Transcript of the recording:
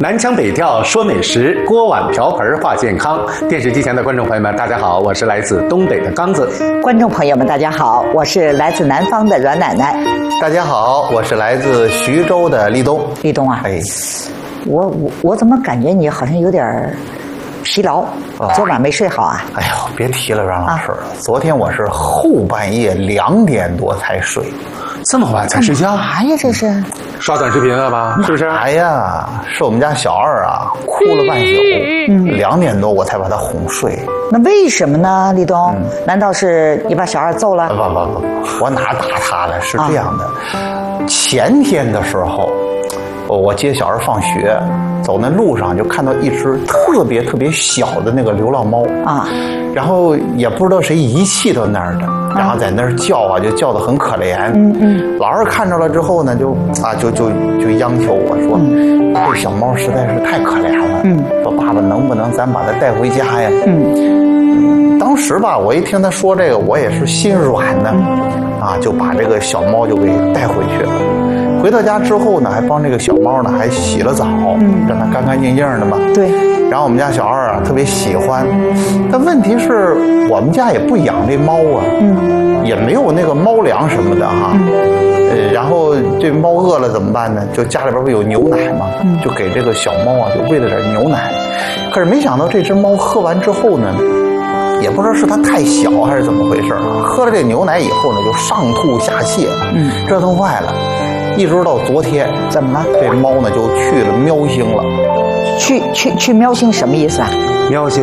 南腔北调说美食，锅碗瓢盆话健康。电视机前的观众朋友们，大家好，我是来自东北的刚子。 观众朋友们，大家好，我是来自南方的阮奶奶。 大家好，我是来自徐州的立冬。 立冬啊， 哎， 我怎么感觉你好像有点疲劳？昨晚没睡好啊？ 哎呦，别提了，阮老师，昨天我是后半夜2点多才睡。 这么晚才睡觉？ 啥呀？这是刷短视频了吧？是不是？ 哎呀，是我们家小二啊，哭了半宿，2点多我才把他哄睡。 那为什么呢？立冬，难道是你把小二揍了？ 不，我哪打他了？是这样的，前天的时候，我接小二放学，走那路上就看到一只特别小的那个流浪猫啊，然后也不知道谁遗弃到那儿的，然后在那儿叫啊，就叫得很可怜。老二看着了之后呢，就央求我说，这小猫实在是太可怜了，说爸爸能不能咱把它带回家呀？当时吧，我一听他说这个，我也是心软的，就把这个小猫就给带回去了。回到家之后呢，还帮这个小猫呢还洗了澡，让它干干净净的嘛。对。然后我们家小二啊特别喜欢，但问题是我们家也不养这猫啊，也没有那个猫粮什么的哈。然后这猫饿了怎么办呢？就家里边不有牛奶嘛，就给这个小猫啊就喂了点牛奶。可是没想到这只猫喝完之后呢，也不知道是它太小还是怎么回事啊，喝了这牛奶以后呢就上吐下泻，折腾坏了。一直到昨天， 怎么了？ 这猫呢就去了喵星了。 去喵星什么意思啊？ 喵星